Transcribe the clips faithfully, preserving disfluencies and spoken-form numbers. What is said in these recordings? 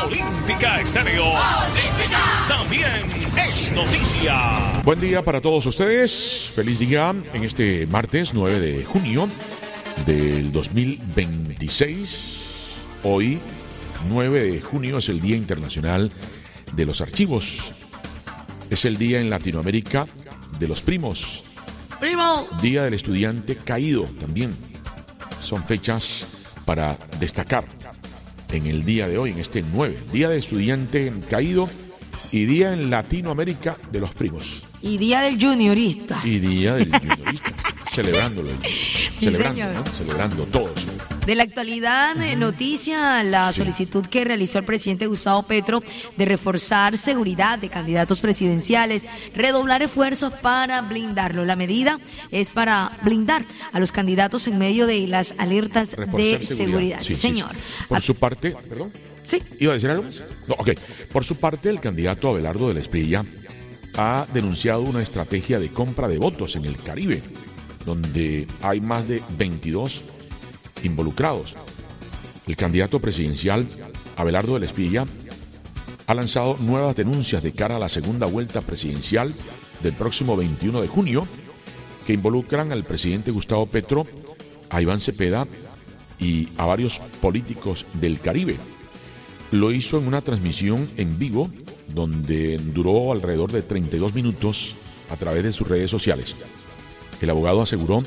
Olímpica Estéreo. Olímpica. También es noticia. Buen día para todos ustedes. Feliz día en este martes nueve de junio del dos mil veintiséis. Hoy, nueve de junio, es el Día Internacional de los Archivos. Es el día en Latinoamérica de los primos. ¡Primo! Día del Estudiante Caído también. Son fechas para destacar en el día de hoy, en este nueve. Día del Estudiante Caído y Día en Latinoamérica de los primos. Y Día del Juniorista. Y Día del Juniorista. Celebrándolo. Sí, celebrando, señor. ¿no? Celebrando todos. De la actualidad, eh, noticia, la Sí. solicitud que realizó el presidente Gustavo Petro de reforzar seguridad de candidatos presidenciales, redoblar esfuerzos para blindarlo. La medida es para blindar a los candidatos en medio de las alertas Reforzar de seguridad. Sí, sí. Señor. Por A- su parte, perdón. Sí. ¿Iba a decir algo? No, ok. Por su parte, el candidato Abelardo de la Espriella ha denunciado una estrategia de compra de votos en el Caribe, donde hay más de veintidós involucrados. El candidato presidencial Abelardo de la Espriella ha lanzado nuevas denuncias de cara a la segunda vuelta presidencial del próximo veintiuno de junio, que involucran al presidente Gustavo Petro, a Iván Cepeda y a varios políticos del Caribe. Lo hizo en una transmisión en vivo donde duró alrededor de treinta y dos minutos a través de sus redes sociales. El abogado aseguró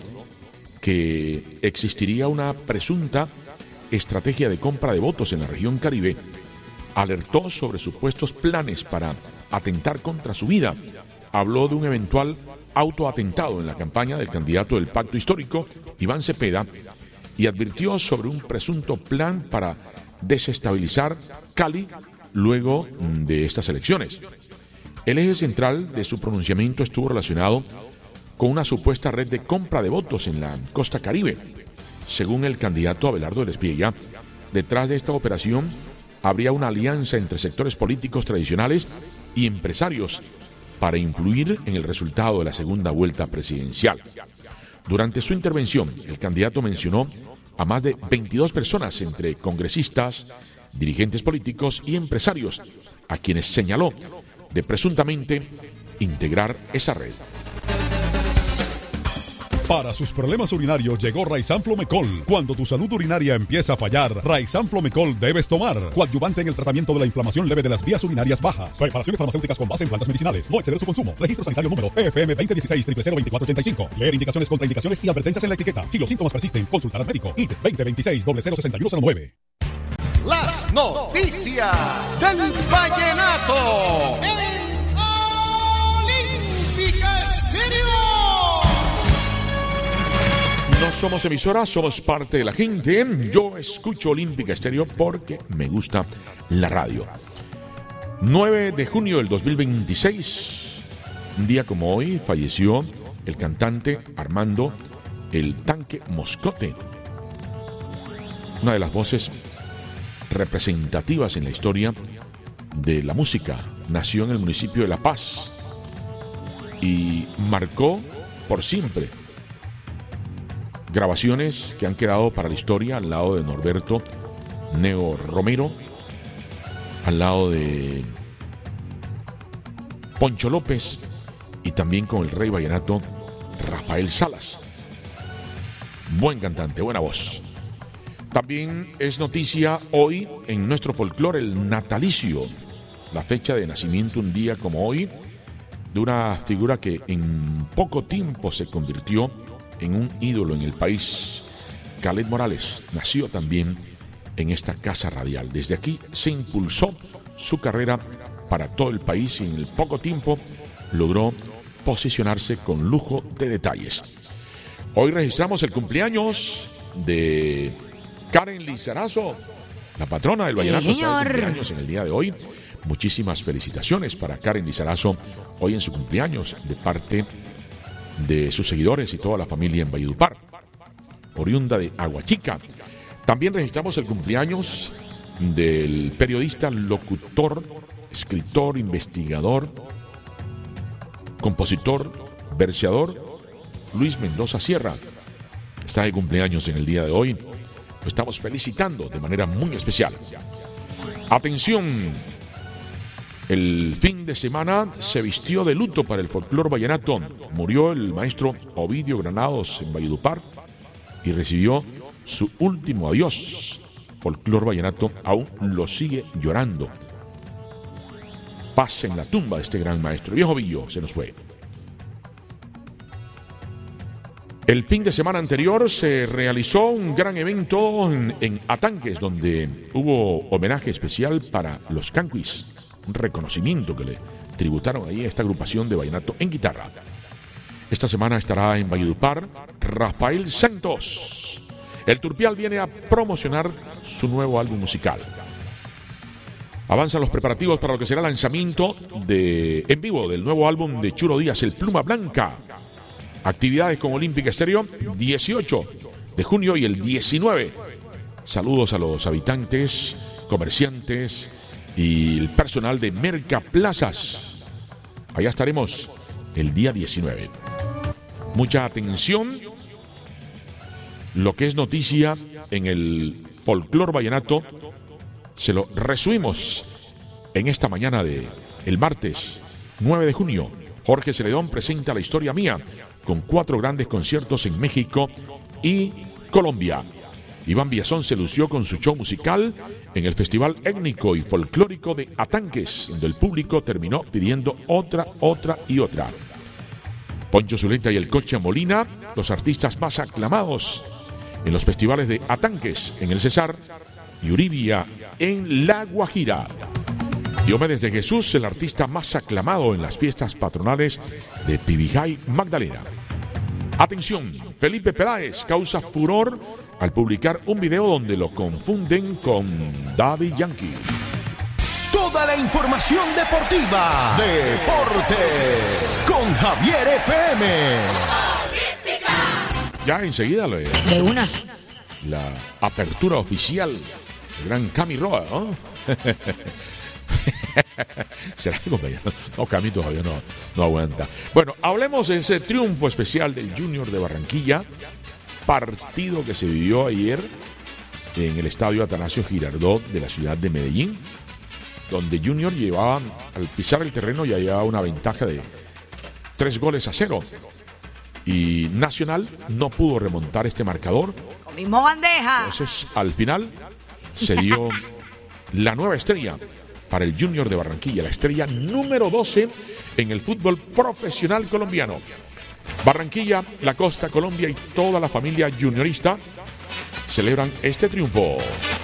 que existiría una presunta estrategia de compra de votos en la región Caribe. Alertó sobre supuestos planes para atentar contra su vida. Habló de un eventual autoatentado en la campaña del candidato del Pacto Histórico, Iván Cepeda, y advirtió sobre un presunto plan para desestabilizar Cali luego de estas elecciones. El eje central de su pronunciamiento estuvo relacionado con una supuesta red de compra de votos en la costa Caribe. Según el candidato Abelardo de la Espriella, detrás de esta operación habría una alianza entre sectores políticos tradicionales y empresarios para influir en el resultado de la segunda vuelta presidencial. Durante su intervención, el candidato mencionó a más de veintidós personas, entre congresistas, dirigentes políticos y empresarios, a quienes señaló de presuntamente integrar esa red. Para sus problemas urinarios llegó Raizan Flomecol. Cuando tu salud urinaria empieza a fallar, Raizan Flomecol debes tomar. Coadyuvante en el tratamiento de la inflamación leve de las vías urinarias bajas. Preparaciones farmacéuticas con base en plantas medicinales. No exceder su consumo. Registro sanitario número P F M veinte dieciséis cero cero veinticuatro ochenta y cinco. Leer indicaciones, contraindicaciones y advertencias en la etiqueta. Si los síntomas persisten, consultar al médico. I T veinte veintiséis cero cero sesenta y uno cero nueve. Las noticias del vallenato en Olímpica Estéreo. No somos emisora, somos parte de la gente. Yo escucho Olímpica Estéreo porque me gusta la radio. nueve de junio del dos mil veintiséis, un día como hoy, falleció el cantante Armando El Tanque Moscote, una de las voces representativas en la historia de la música. Nació en el municipio de La Paz y marcó por siempre grabaciones que han quedado para la historia al lado de Norberto Neo Romero, al lado de Poncho López y también con el rey vallenato Rafael Salas. Buen cantante, buena voz. También es noticia hoy en nuestro folclore el natalicio, la fecha de nacimiento un día como hoy de una figura que en poco tiempo se convirtió en un ídolo en el país. Caled Morales nació también en esta casa radial. Desde aquí se impulsó su carrera para todo el país y en el poco tiempo logró posicionarse con lujo de detalles. Hoy registramos el cumpleaños de Karen Lizarazo, la patrona del vallenato. Sí, está de señor. cumpleaños en el día de hoy. Muchísimas felicitaciones para Karen Lizarazo hoy en su cumpleaños de parte de sus seguidores y toda la familia en Valledupar, oriunda de Aguachica. También registramos el cumpleaños del periodista, locutor, escritor, investigador, compositor, verseador, Luis Mendoza Sierra. Está de cumpleaños en el día de hoy. Lo estamos felicitando de manera muy especial. Atención, el fin de semana se vistió de luto para el folclor vallenato. Murió el maestro Ovidio Granados en Valledupar y recibió su último adiós. Folclor vallenato aún lo sigue llorando. Paz en la tumba de este gran maestro. Viejo Villo se nos fue. El fin de semana anterior se realizó un gran evento en, en Atanques, donde hubo homenaje especial para los Canquis, un reconocimiento que le tributaron ahí a esta agrupación de vallenato en guitarra. Esta semana estará en Valledupar Rafael Santos. El Turpial viene a promocionar su nuevo álbum musical. Avanzan los preparativos para lo que será el lanzamiento de, en vivo del nuevo álbum de Churo Díaz, El Pluma Blanca. Actividades con Olímpica Estéreo, dieciocho de junio y el diecinueve. Saludos a los habitantes, comerciantes y el personal de Mercaplazas. Allá estaremos el día diecinueve. Mucha atención. Lo que es noticia en el folclor vallenato se lo resumimos en esta mañana de el martes nueve de junio. Jorge Celedón presenta La Historia Mía con cuatro grandes conciertos en México y Colombia. Iván Villazón se lució con su show musical en el Festival Étnico y Folclórico de Atanques, donde el público terminó pidiendo otra, otra y otra. Poncho Zuleta y el Coche Molina, los artistas más aclamados en los festivales de Atanques en el Cesar y Uribia en La Guajira. Diomedes de Jesús, el artista más aclamado en las fiestas patronales de Pibijay, Magdalena. Atención, Felipe Peláez causa furor al publicar un video donde lo confunden con Daddy Yankee. Toda la información deportiva. Deporte con Javier F M. Ya enseguida le De una. la apertura oficial del gran Cami Roa, ¿no? ¿Será que compañero? No, Cami todavía no, no aguanta. Bueno, hablemos de ese triunfo especial del Junior de Barranquilla, partido que se vivió ayer en el estadio Atanasio Girardot de la ciudad de Medellín, donde Junior llevaba, al pisar el terreno, ya llevaba una ventaja de tres goles a cero. Y Nacional no pudo remontar este marcador. Con mismo bandeja. Entonces, al final, se dio la nueva estrella para el Junior de Barranquilla, la estrella número doce en el fútbol profesional colombiano. Barranquilla, la costa, Colombia y toda la familia juniorista celebran este triunfo.